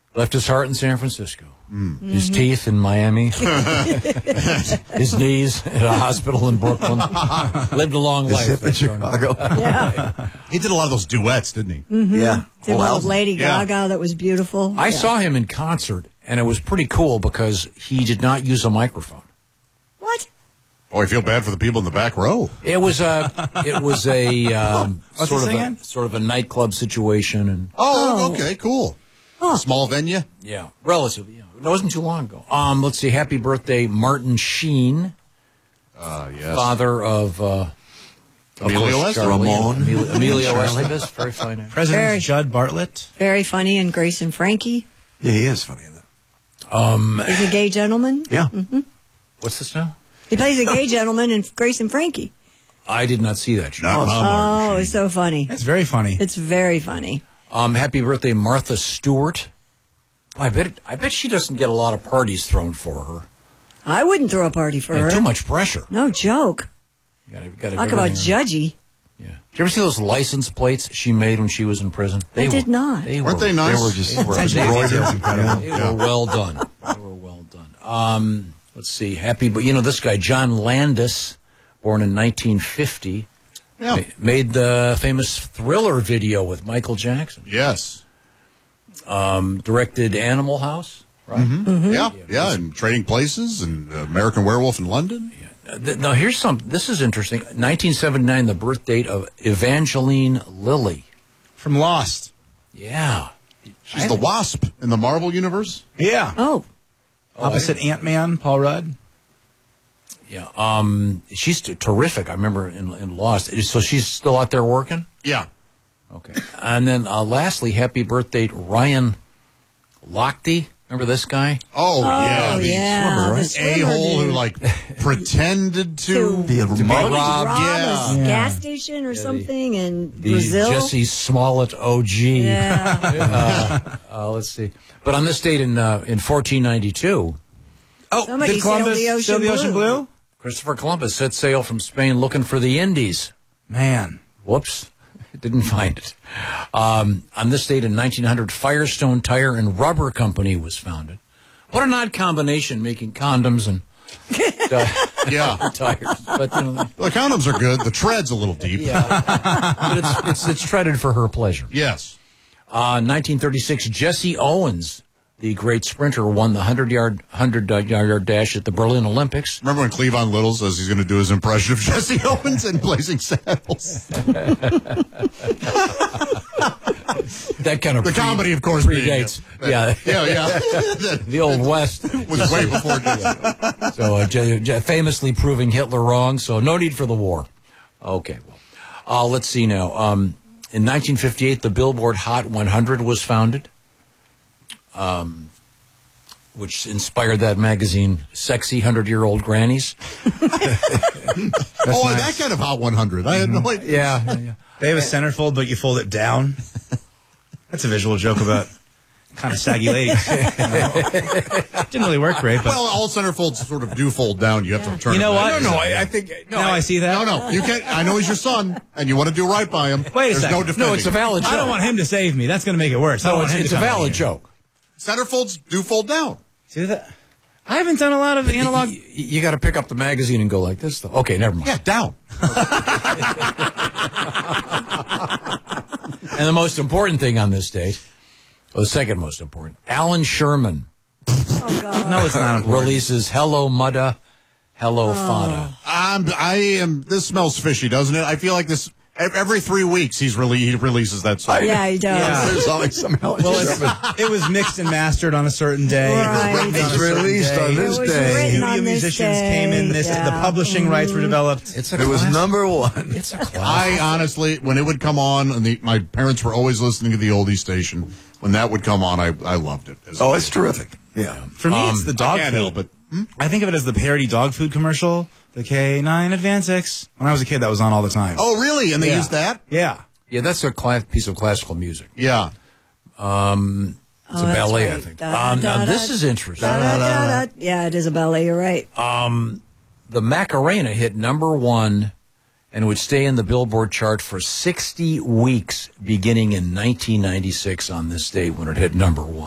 Left his heart in San Francisco. His teeth in Miami. His knees at a hospital in Brooklyn. Lived a long life. Hip in Chicago. Yeah. He did a lot of those duets, didn't he? Yeah. Did one with Lady Yeah. Gaga that was beautiful. I saw him in concert, and it was pretty cool because he did not use a microphone. What? Oh, I feel bad for the people in the back row. It was a What's he singing? sort of a nightclub situation, and Oh, okay, cool. Small venue. yeah, relatively. Yeah, it wasn't too long ago. Let's see. Happy birthday, Martin Sheen, Yes. father of Emilio course, Estevez. Charlie, Ramon. Emilio Estevez, very fine actor. President Very- Judd Bartlett. Very funny, and Grace and Frankie. Yeah, he is funny in that. He's a gay gentleman. Yeah. What's this now? He plays a gay gentleman in Grace and Frankie. I did not see that. Not Martin Oh, Sheen. it's so funny. That's very funny. It's very funny. Happy birthday, Martha Stewart. I bet she doesn't get a lot of parties thrown for her. I wouldn't throw a party for her. Too much pressure. No joke. Gotta Talk about everything- judgy. Yeah. Did you ever see those license plates she made when she was in prison? I did not. Weren't they nice? They were just Attention to embroidered. detail is incredible. They were well done. They were well done. Let's see. But this guy, John Landis, born in 1950, Yeah. made the famous Thriller video with Michael Jackson. Yes. Directed Animal House. Right. Yeah, and Trading Places and American Werewolf in London. Now, here's this is interesting. 1979, the birth date of Evangeline Lilly. From Lost. Yeah. She's the Wasp in the Marvel universe. Yeah. Oh, Opposite Ant-Man, Paul Rudd. Yeah. She's terrific. I remember in Lost. So she's still out there working? Yeah. Okay. And then lastly, happy birthday to Ryan Lochte. Remember this guy? Oh, yeah. oh The yeah. swimmer, The right? swimmer a-hole who, dude. like, pretended to... The Rob remote. yeah. a gas station or something in The Brazil. Jesse Smollett OG. Yeah. Let's see. But on this date in 1492, Oh, Somebody did Columbus sailed the sail the ocean ocean blue. blue? Christopher Columbus set sail from Spain looking for the Indies. Man. Whoops. Didn't find it. On this date in 1900, Firestone Tire and Rubber Company was founded. What an odd combination, making condoms and Yeah. tires. But, The condoms are good. The tread's a little deep. but it's treaded for her pleasure. Yes. 1936, Jesse Owens, the great sprinter, won the 100-yard dash at the Berlin Olympics. Remember when Cleavon Little says he's going to do his impression of Jesse Owens in Blazing Saddles? That kind of The comedy, of course, being predates. it. Yeah, Yeah. the Old West. Was way before Jesse. So famously proving Hitler wrong. So no need for the war. Okay, well, let's see now. In 1958, the Billboard Hot 100 was founded, which inspired that magazine, Sexy 100-Year-Old Grannies. That kind of Hot 100. I had no idea. Yeah. They have a centerfold, but you fold it down. That's a visual joke about kind of saggy ladies. Didn't really work great, but Well, all centerfolds sort of do fold down. You have to turn You know it what? back. No, I think... now I see that. No, you can't. I know he's your son, and you want to do right by him. Wait a There's second. no defending. No, it's a valid joke. I don't want him to save me. That's going to make it worse. I don't No, want him it's to a come valid in here. joke. Centerfolds do fold down. See that? I haven't done a lot of analog. You got to pick up the magazine and go like this. Okay, never mind. Yeah, down. And the most important thing on this date, or the second most important, Alan Sherman Oh God. No, it's not important. releases Hello Mudda, Hello Fada. I am. This smells fishy, doesn't it? I feel like this every 3 weeks he releases that song. Yeah, he does. Yeah. There's always some hell. It was mixed and mastered on a certain day. Right. It was written on a It's certain released day. on this It was day. written on Studio this musicians day. came in. The Yeah. publishing rights were developed. It's a It was classic. number one. It's a classic. I honestly, when it would come on, and my parents were always listening to the oldie station. When that would come on, I loved it. Oh, it's terrific. Yeah. For me, it's the I dog can't food. help it. I think of it as the parody dog food commercial, the K9 Advance X. When I was a kid, that was on all the time. Oh, really? And they Yeah. used that? Yeah. Yeah, that's a piece of classical music. Yeah. It's a that's ballet, I right. think. Da, da, Now, da, this is interesting. Da. Yeah, it is a ballet. You're right. The Macarena hit number one and would stay in the Billboard chart for 60 weeks beginning in 1996 on this date when it hit number one.